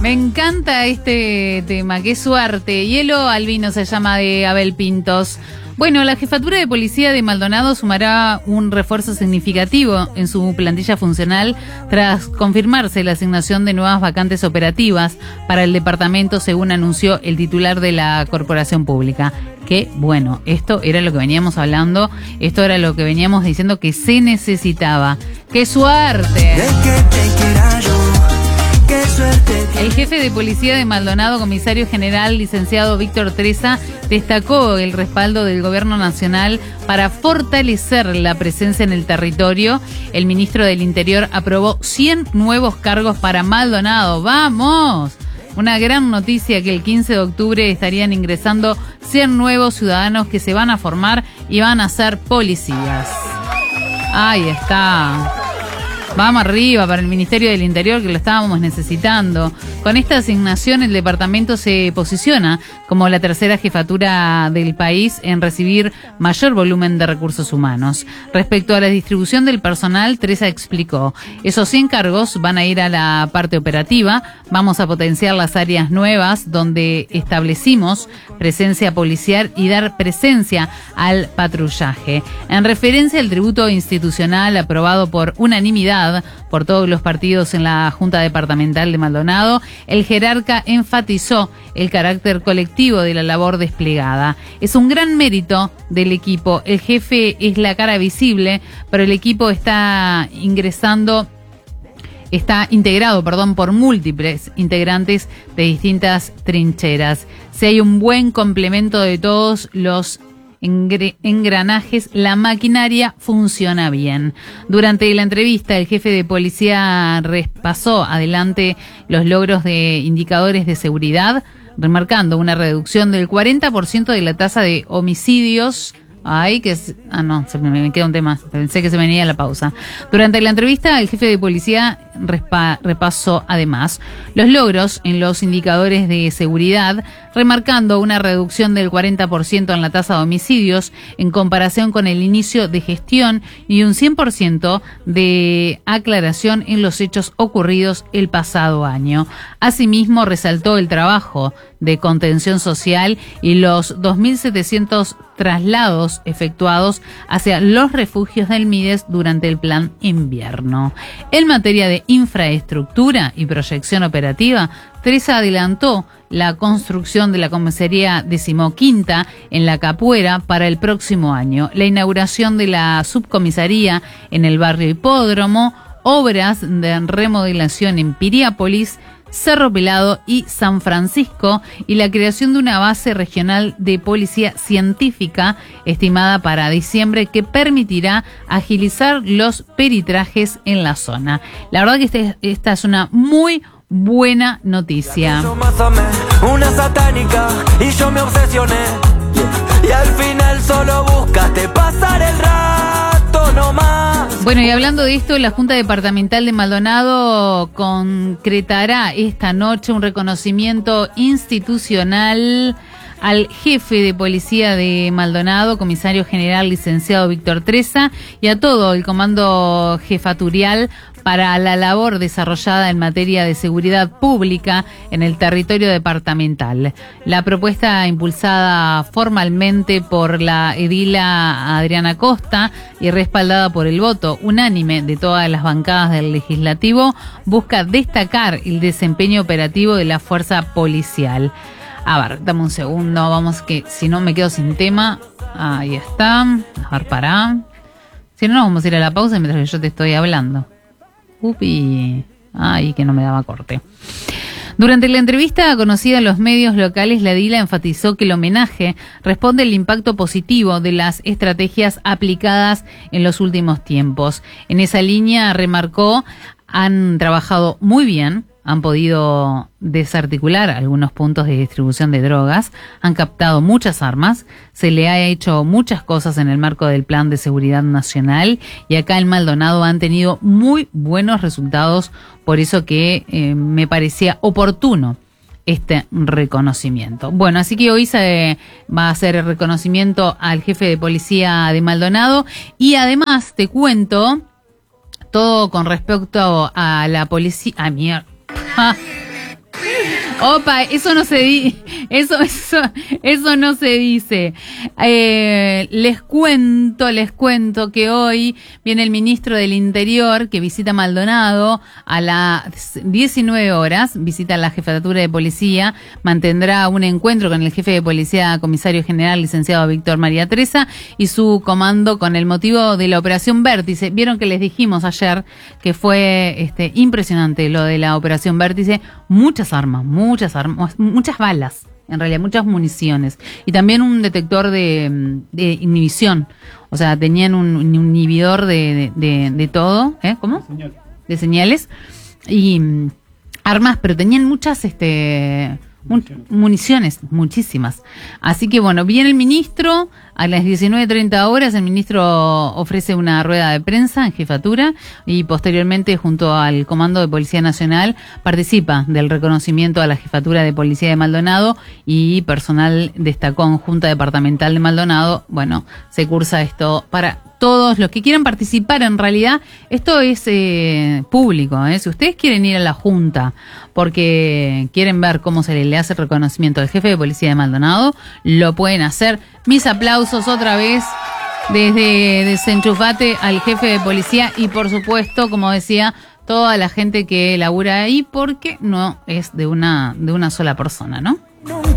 Me encanta este tema, qué suerte. Hielo Albino se llama, de Abel Pintos. Bueno, la Jefatura de Policía de Maldonado sumará un refuerzo significativo en su plantilla funcional tras confirmarse la asignación de nuevas vacantes operativas para el departamento, según anunció el titular de la Corporación Pública. Que bueno, esto era lo que veníamos hablando, esto era lo que veníamos diciendo que se necesitaba. ¡Qué suerte! El jefe de policía de Maldonado, comisario general licenciado Víctor Tresa, destacó el respaldo del gobierno nacional para fortalecer la presencia en el territorio. El ministro del Interior aprobó 100 nuevos cargos para Maldonado. ¡Vamos! Una gran noticia, que el 15 de octubre estarían ingresando 100 nuevos ciudadanos que se van a formar y van a ser policías. Ahí está. Vamos arriba para el Ministerio del Interior, que lo estábamos necesitando. Con esta asignación, el departamento se posiciona como la tercera jefatura del país en recibir mayor volumen de recursos humanos. Respecto a la distribución del personal, Tresa explicó: esos 100 cargos van a ir a la parte operativa. Vamos a potenciar las áreas nuevas donde establecimos presencia policial y dar presencia al patrullaje. En referencia al tributo institucional aprobado por unanimidad por todos los partidos en la Junta Departamental de Maldonado, el jerarca enfatizó el carácter colectivo de la labor desplegada. Es un gran mérito del equipo. El jefe es la cara visible, pero el equipo está integrado por múltiples integrantes de distintas trincheras. Si hay un buen complemento de todos los engranajes, la maquinaria funciona bien. Durante la entrevista, el jefe de policía repasó adelante los logros de indicadores de seguridad, remarcando una reducción del 40% de la tasa de homicidios. Me queda un tema, pensé que se venía la pausa. Durante la entrevista, el jefe de policía repasó además los logros en los indicadores de seguridad, remarcando una reducción del 40% en la tasa de homicidios en comparación con el inicio de gestión y un 100% de aclaración en los hechos ocurridos el pasado año. Asimismo, resaltó el trabajo de contención social y los 2.700 traslados efectuados hacia los refugios del MIDES durante el plan invierno. En materia de infraestructura y proyección operativa, Tresa adelantó la construcción de la comisaría 15ª en La Capuera para el próximo año, la inauguración de la subcomisaría en el barrio Hipódromo, obras de remodelación en Piriápolis, Cerro Pelado y San Francisco, y la creación de una base regional de policía científica estimada para diciembre, que permitirá agilizar los peritrajes en la zona. La verdad que esta es una muy buena noticia. Una satánica y yo me obsesioné, y al final solo buscaste pasar el rato nomás. Bueno, y hablando de esto, la Junta Departamental de Maldonado concretará esta noche un reconocimiento institucional al jefe de policía de Maldonado, comisario general licenciado Víctor Tresa, y a todo el comando jefaturial para la labor desarrollada en materia de seguridad pública en el territorio departamental. La propuesta, impulsada formalmente por la edila Adriana Costa y respaldada por el voto unánime de todas las bancadas del Legislativo, busca destacar el desempeño operativo de la fuerza policial. A ver, dame un segundo, vamos, que si no me quedo sin tema. Ahí está. A ver, pará. Si no, vamos a ir a la pausa mientras yo te estoy hablando. Upi. Ay, que no me daba corte. Durante la entrevista conocida en los medios locales, la edila enfatizó que el homenaje responde al impacto positivo de las estrategias aplicadas en los últimos tiempos. En esa línea, remarcó, han trabajado muy bien, han podido desarticular algunos puntos de distribución de drogas, han captado muchas armas, se le ha hecho muchas cosas en el marco del Plan de Seguridad Nacional, y acá en Maldonado han tenido muy buenos resultados, por eso que me parecía oportuno este reconocimiento. Bueno, así que hoy se va a hacer el reconocimiento al jefe de policía de Maldonado, y además te cuento todo con respecto a la policía. Opa, eso no se eso no se dice. Les cuento que hoy viene el ministro del Interior que visita Maldonado a las 19 horas, visita la jefatura de policía, mantendrá un encuentro con el jefe de policía, comisario general, licenciado Víctor María Teresa, y su comando con el motivo de la operación Vértice. Vieron que les dijimos ayer que fue impresionante lo de la operación Vértice, muchas armas, muchas balas, en realidad muchas municiones, y también un detector de inhibición, o sea, tenían un inhibidor de todo, ¿cómo? De señales, y armas, pero tenían muchas municiones, muchísimas. Así que bueno, viene el ministro a las 19:30 horas, el ministro ofrece una rueda de prensa en jefatura y posteriormente junto al Comando de Policía Nacional participa del reconocimiento a la jefatura de Policía de Maldonado y personal destacó en Junta Departamental de Maldonado. Bueno, se cursa esto para todos los que quieran participar. En realidad esto es público, Si ustedes quieren ir a la Junta porque quieren ver cómo se le hace el reconocimiento al jefe de policía de Maldonado, lo pueden hacer. Mis aplausos otra vez desde Desenchufate al jefe de policía y por supuesto, como decía, toda la gente que labura ahí, porque no es de una sola persona, ¿no?